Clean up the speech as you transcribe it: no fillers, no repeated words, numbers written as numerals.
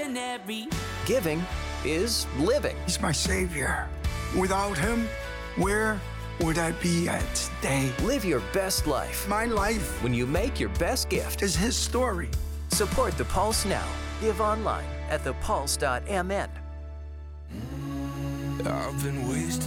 ordinary. Giving is living. He's my savior. Without him, where would I be at today? Live your best life My life when you make your best gift. is his story. Support The Pulse now. Give online at thepulse.mn. I've been wasting